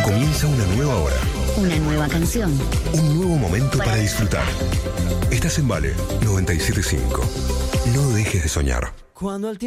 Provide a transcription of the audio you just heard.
Comienza una nueva hora. Una nueva canción. Un nuevo momento para disfrutar. Estás en Vale 97.5. No dejes de soñar. Cuando el